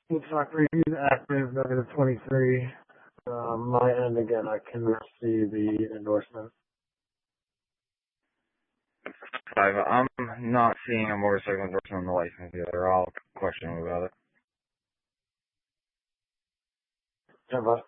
Looks like review active -23. My end again, I cannot see the endorsement. 5. I'm not seeing a motorcycle endorsement on the license either. I'll question about it. Yeah, but